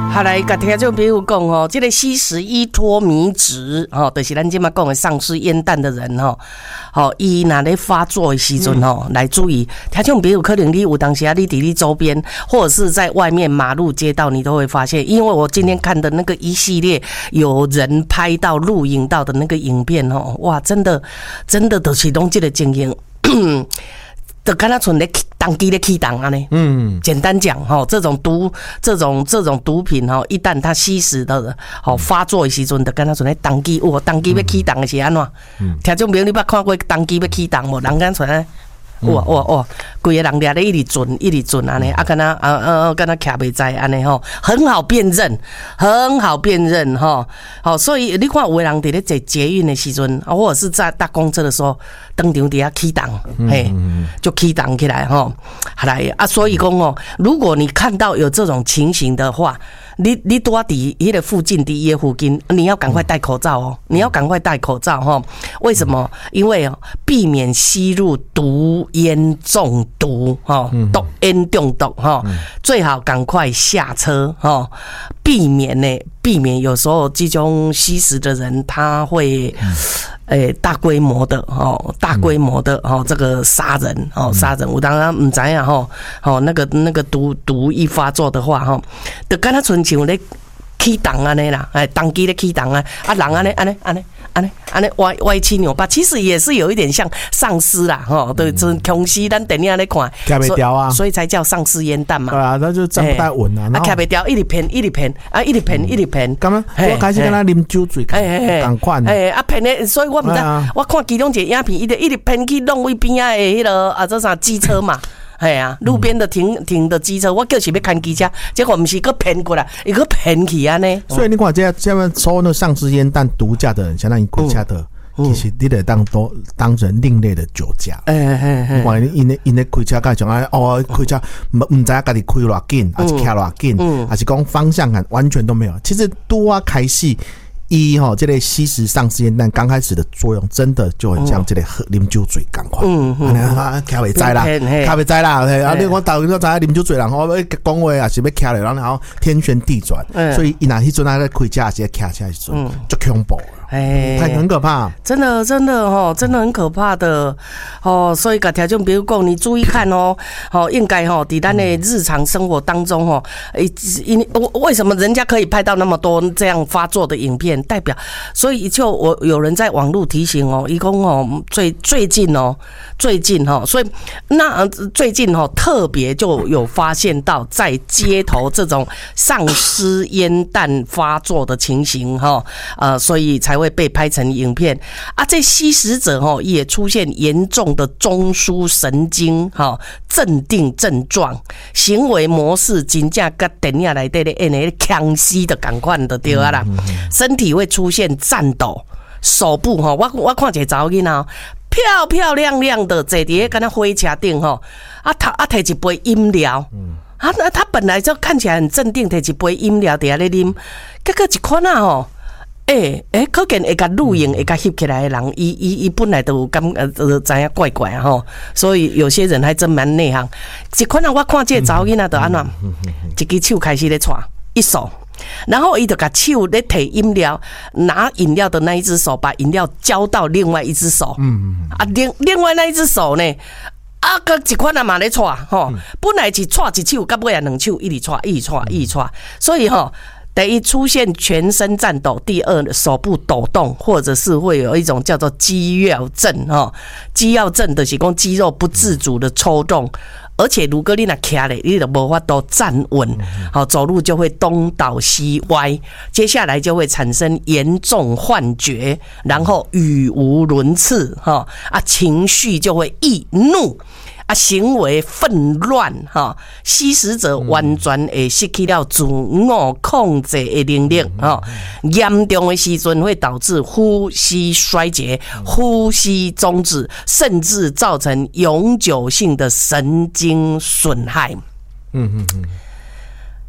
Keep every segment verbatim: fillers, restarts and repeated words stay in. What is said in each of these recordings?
好来，甲听众朋友讲哦，这个吸食依托迷质哦，就是咱今嘛讲的丧尸烟弹的人哦，哦，伊若咧发作的时阵哦，来注意，听众朋友可能你有当时啊，你伫你周边或者是在外面马路街道，你都会发现，因为我今天看的那个一系列有人拍到、录影到的那个影片哦，哇，真的真的都是拢这个情形。就看他存咧当机咧起档啊呢，嗯，简单讲哈，这种毒这种这种毒品哈，一旦它吸食的好发作的时阵，就跟他存咧当机，哦，当机要起档的是安怎？听众朋友，你捌看过当机要起档无？人敢存咧？哇哇哇！规个人掠咧一直准一直准安尼，啊，跟他啊啊，跟他徛袂在安尼吼，很好辨认，很好辨认哈。好，所以你看有个人伫咧坐捷运的时阵，啊，或者是在搭公车的时候，当场底下起档，嘿，就起档起来哈。好来啊，所以讲哦，如果你看到有这种情形的话，你你多伫迄个附近，伫伊附近，你要赶快戴口罩哦，你要赶快戴口罩哈。为什么？因为哦，避免吸入毒烟中毒哈，毒烟中毒哈，最好赶快下车哈，避免呢，避免有时候这种吸食的人他会。诶，大规模的哦，大规模的哦，这个杀人哦，杀人，我当然唔知呀吼，哦，那个那个毒毒一发作的话吼，就跟他纯像咧起档安尼啦，哎，当机咧起档啊，啊，人安尼安尼安尼安尼安尼歪歪七扭八，其实也是有一点像丧尸啦，吼，对，就是空袭咱电影咧看， 徛袂掉啊， 所以才叫丧尸烟弹嘛。 对啊，那就站不太稳啊。 啊，徛袂掉，一直骗，一直骗，啊，一直骗，一直骗。 咁啊，我开始跟他啉酒醉，同款。 哎，啊骗咧，所以我唔知，我看其中一个影片，伊直一直骗去弄位边仔的迄个啊，这啥机车嘛。哎呀，路边的停停的机车，我就是要看机车，结果不是个骗过来，一个骗去啊呢。 所以你看，这这边抽那丧尸烟弹毒驾的人，相当于开车的，其实你得当当当成另类的酒驾。哎哎哎，你看因因因咧开车介种啊，哦，开车唔唔知家己开偌紧，还是开偌紧，还是讲方向感完全都没有。其实拄啊开始。一哈，这类吸食丧尸烟弹刚开始的作用，真的就很像这类喝啉酒醉赶快。嗯嗯，啊，徛袂在啦，徛袂在啦。啊，你我到时知饮酒醉人，我要讲话也是要徛咧，然后天旋地转。所以伊若迄阵啊咧开车也是徛起来时阵，就恐怖了。哎，太很可怕， 真的真的哦，真的很可怕的哦。所以，甲听众朋友讲，你注意看哦，哦，应该哦，伫咱的日常生活当中哦，诶，因为什么人家可以拍到那么多这样发作的影片？代表，所以就我有人在网络提醒哦，一共哦，最最近哦，最近哦，所以那最近哦，特别就有发现到在街头这种丧尸烟弹发作的情形哈，呃，所以才会被拍成影片啊。这吸食者哦，也出现严重的中枢神经哈镇定症状，行为模式真正跟电影内底咧演的强势的感款的对啊啦，身体会出现颤抖，手部哈，我我看一个查某囡仔，漂漂亮亮的坐伫跟他火车顶吼，啊他啊摕一杯饮料，啊那他本来就看起来很镇定，摕一杯饮料伫遐咧啉，结果一看啊吼。诶、欸、诶、欸，可见会甲录影会甲翕起来的人，伊伊伊本来都有感呃呃知影怪怪啊吼，所以有些人还真蛮内行。一看啊，我看这个查某囡仔就安怎，一只手开始咧抓一手，然后伊就甲手咧摕饮料，拿饮料的那一只手把饮料交到另外一只手，嗯啊另另外那一只手呢？啊，个一款啊嘛咧抓吼，本来是抓一手，到尾啊两手一直抓，一直抓，一直抓，所以吼。第一出现全身颤抖，第二手部抖动，或者是会有一种叫做肌肉症哈，肌肉症的是讲肌肉不自主的抽动，而且如果你那徛咧，你就无法度站稳，好走路就会东倒西歪，接下来就会产生严重幻觉，然后语无伦次哈啊，情绪就会易怒。啊，行为纷乱哈，吸食者完全会失去了自我控制的能力哈，严重的时阵会导致呼吸衰竭、呼吸中止，甚至造成永久性的神经损害。嗯嗯嗯。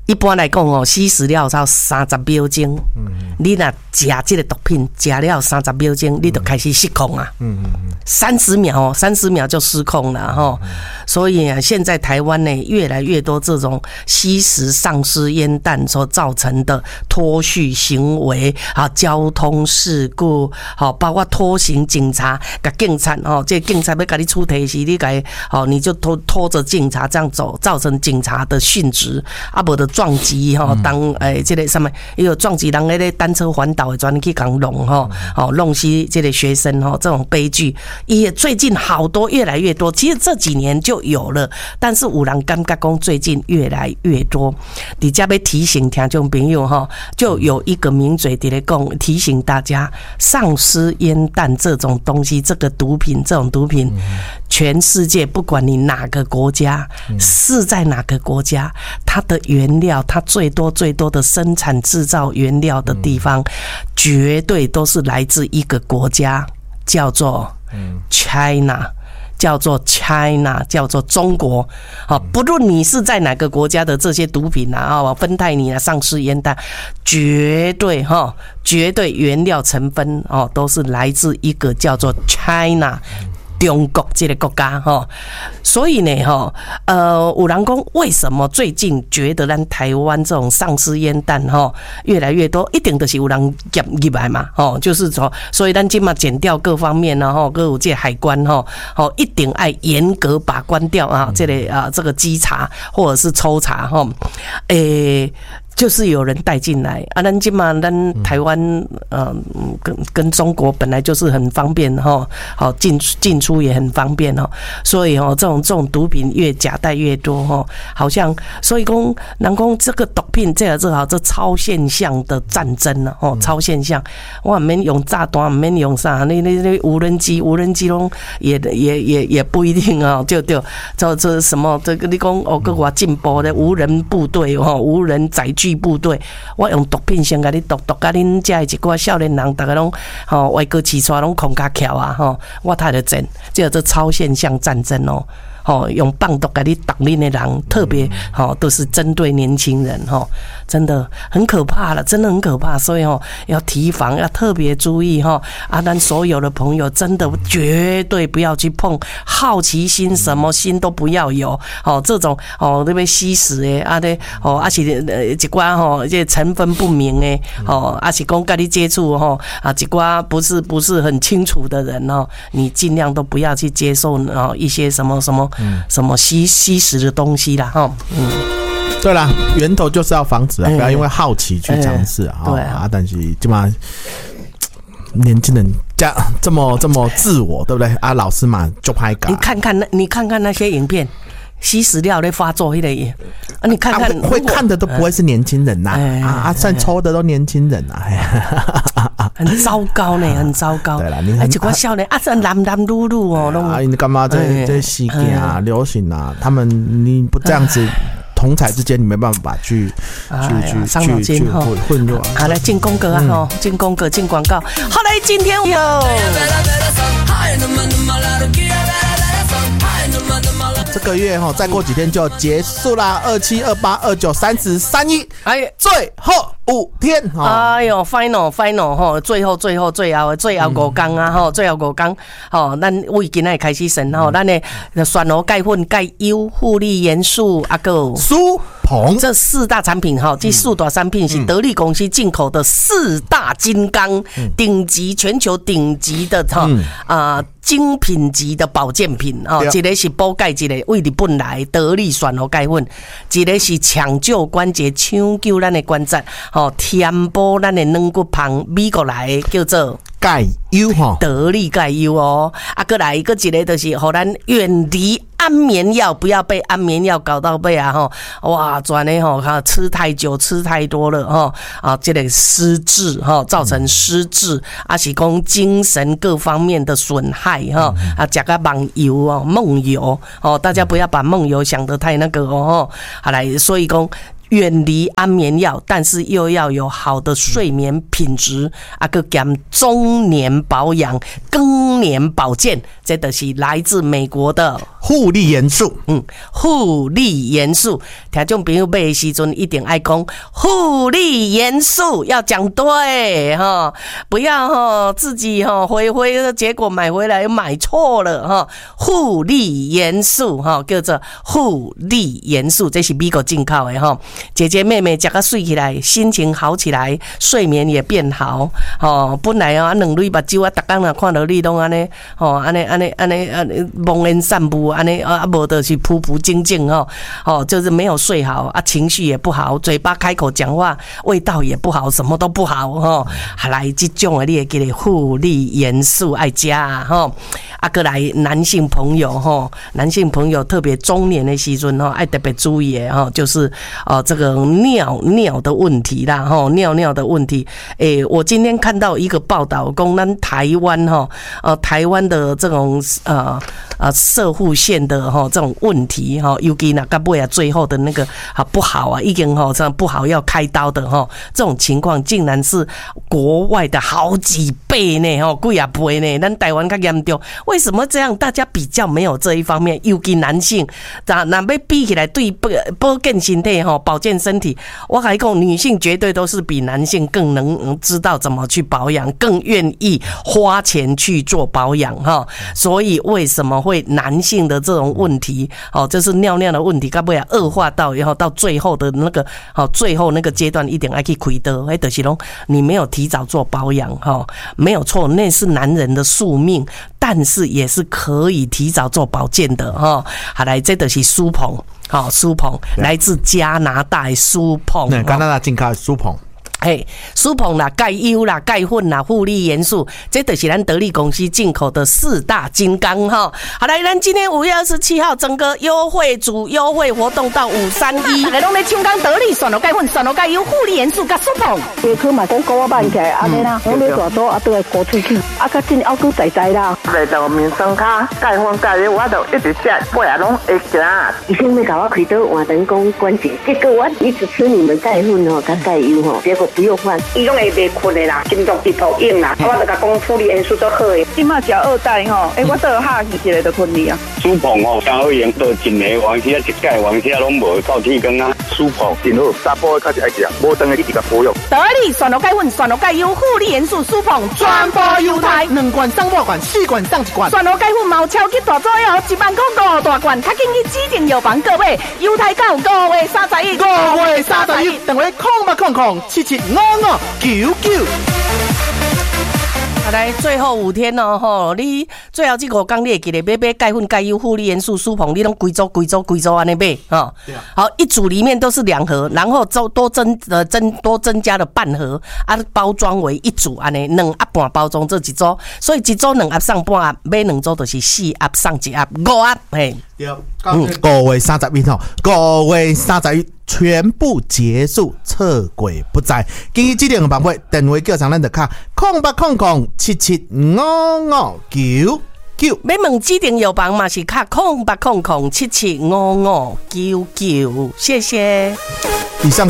一般来讲哦，吸食了才三十秒钟，嗯，你若食这个毒品，食了三十秒钟，你就开始失控啊，嗯嗯嗯，三十秒哦，三十秒就失控了哈。所以啊，现在台湾呢，越来越多这种吸食丧尸烟弹所造成的脱序行为啊，交通事故，好，包括拖行警察，甲警察哦，这警察要甲你出题时，你该哦，你就拖拖着警察这样走，造成警察的殉职，啊，无的。撞击哈，当诶，这个什么，伊有撞击人那个单车环岛的专去讲弄哈，哦，弄死这个学生哈，这种悲剧也最近好多，越来越多。其实这几年就有了，但是有人感觉讲最近越来越多。你家要提醒听众朋友哈，就有一个名嘴在咧讲，提醒大家，丧尸烟弹这种东西，这个毒品，这种毒品，全世界不管你哪个国家，是在哪个国家，它的原料。它最多最多的生产制造原料的地方，绝对都是来自一个国家，叫做 China， 叫做 China， 叫做中国。好，不论你是在哪个国家的这些毒品啊，芬太尼啊、丧尸烟弹，绝对哈，绝对原料成分哦，都是来自一个叫做 China。中国这个国家哈，所以呢哈，呃，有人讲为什么最近觉得咱台湾这种丧尸烟弹哈越来越多，一定就是有人夹入来嘛，哦，就是说，所以咱今嘛检调各方面呢，哈，各有这海关哈，哦，一定要严格把关掉啊，这个啊这个稽查或者是抽查哈，诶。就是有人带进来啊，咱今嘛，咱台湾呃跟跟中国本来就是很方便哈，好进进出也很方便哦，所以哦这种这种毒品越假带越多哈，好像所以讲，人讲这个毒品这个这好这超现象的战争了哦，超现象，我唔免用炸弹，唔免用啥，那那那无人机，无人机拢也也也也不一定啊，就就这这什么这个你讲哦，个我进步的无人部队哦，无人载具。部队，我用毒品先甲你毒毒，甲恁遮一寡少年人，大家拢吼歪哥起床拢空卡翘啊吼，我睇得真，这这超现象战争哦。哦，用棒毒给你挡恁的人，特别哦，都是针对年轻人哦，真的很可怕了，真的很可怕，所以哦，要提防，要特别注意哈。啊，咱所有的朋友真的绝对不要去碰，好奇心什么心都不要有。哦，这种哦，那边吸食的啊的哦，啊是呃一寡吼，这成分不明的哦，啊是讲跟你接触吼啊一寡不是不是很清楚的人哦，你尽量都不要去接受哦一些什么什么。嗯，什么吸吸食的东西啦，哈，嗯， 对啦，源头就是要防止啊，不要因为好奇去尝试啊，对啊，但是起码年轻人这这么这么自我，对不对啊？老师嘛就拍嘎， 你看看那，你看看那些影片。吸食料在发作，那个也啊，你看看、 啊、会看的都不会是年轻人呐、啊哎，啊，算抽的都年轻人呐、 啊，很糟糕呢，很糟糕。 对啦，你而且我少年啊，这男男女女哦， 啊，你干嘛这这事件啊、流行啊，他们你不这样子。同才之间你没办法去去去去去混入。 好，来进宫格啊，哈、嗯，进宫格进广告。好来，今天有。 这个月哈，再过几天就结束啦，二七、二八、二九、三十、三一，哎，最后五天。 哎呦 ，final final 哈，最后最后最后最后五天啊，哈，最后五天，吼，咱为今仔开始算吼，咱的酸螺钙粉钙优护力元素啊个苏鹏这四大产品哈，这四大产品是得力公司进口的四大金刚，顶级全球顶级的哈啊。精品级的保健品哦，一个是补钙，一个为日本来得力选和钙粉，一个是抢救关节、抢救咱的关节，哦，填补咱的软骨旁，美国来的叫做钙优哈， 得力钙优哦，啊，过来一个一个就是互咱远离安眠药，不要被安眠药搞到背啊吼，哇，转的吼，吃太久吃太多了吼，啊，这个失智吼，造成失智，啊是讲精神各方面的损害哈，啊，食个梦游哦，梦游哦，大家不要把梦游想得太那个哦，好来，所以讲。远离安眠药，但是又要有好的睡眠品质，啊个兼中年保养、更年保健，这都是来自美国的护理元素， 嗯，护理元素，听众朋友买的时阵一定爱讲护理元素，要讲对哈，不要哈自己哈灰灰，结果买回来买错了哈。护理元素哈，叫做护理元素，这是美国进口的哈。姐姐妹妹吃个睡起来，心情好起来，睡眠也变好哦。本来啊，两蕊目睭啊，逐工啊看到你拢安尼哦，安尼安尼安尼安尼蒙恩散步。安尼啊，无就是普普静静哦，哦，就是没有睡好啊，情绪也不好，嘴巴开口讲话味道也不好，什么都不好哦。还来这种的，你会记得护理元素爱加哈。啊，过来男性朋友哈，男性朋友特别中年的时阵哈，爱特别注意的哈，就是哦这个尿尿的问题啦哈，尿尿的问题。诶，我今天看到一个报道，讲咱台湾哈，呃，台湾的这种呃呃社会线的哈这种问题哈，尤其那到尾啊最后的那个啊不好啊，已经哈这样不好要开刀的哈，这种情况竟然是国外的好几倍呢哈，几啊倍呢，咱台湾较严重。为什么这样？大家比较没有这一方面，尤其男性，那那要比起来对保健身体哈，保健身体，我还讲女性绝对都是比男性更能知道怎么去保养，更愿意花钱去做保养哈。所以为什么会男性的这种问题，哦，就是尿尿的问题，到尾啊恶化到以后到最后的那个，哦，最后那个阶段一定要去开刀，哎，就是说你没有提早做保养哈，没有错，那是男人的宿命。但是也是可以提早做保健的哈。好，来，这就是苏鹏，好，苏鹏来自加拿大的苏鹏， 加拿大进口的苏鹏。 嘿，苏鹏啦、钙优啦、钙混啦、护理元素，这就是咱得力公司进口的四大金刚哈。好来，咱今天五月二十七号整个优惠组优惠活动到五三一，大家拢在抢讲得力选罗钙混、选罗钙优、护理元素甲苏鹏。 下课嘛，讲高我办起来安尼啦，我要大多啊，都来高出去，啊，较真还佫在在啦。 来到面霜卡钙混钙优，我就一直吃，尾啊拢会行。 医生要甲我开刀换人工关节，结果我一直吃你们钙混吼，甲钙优吼，结果不用换。 伊拢会袂困的啦，心脏直头硬啦，我就甲讲护理元素做好的。 即马食二代吼，诶，我倒下去一个就困去啊。 舒鹏吼，真好用，倒真个王车一盖王车拢无到铁缸啊。舒鹏真好，查甫较是爱食，无当个一直甲保养。 得力选罗钙混、选罗钙优、护理元素舒鹏全部优待， 两罐上半罐，四罐上一罐。 选罗钙混毛超级大作哦，一万块五大罐，较紧去指定药房购买，优待到五月三十一。 五月三十一，电话空八空空七七五五九九。 好来，最后五天哦，吼，你最后这五天你会记得买买钙混、钙优、护理元素、舒鹏，你拢规组、规组、规组安尼买哈。好，一组里面都是两盒，然后多多增呃增多增加了半盒，啊，包装为一组安尼，两盒半包装这几组，所以一组两盒送半盒，买两组就是四盒送一盒，五盒嘿。 对，五月三十一号，五月三十一全部结束，撤轨不在。建议指定办法，电话叫上咱的卡，空八空空七七五五九九。 要问指定药房嘛是卡空八空空七七五五九九，谢谢。 以上。